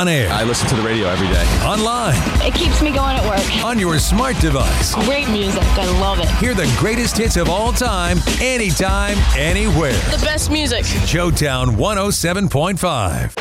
On air. I listen to the radio every day. Online. It keeps me going at work. On your smart device. Great music. I love it. Hear the greatest hits of all time, anytime, anywhere. The best music. Showtown 107.5.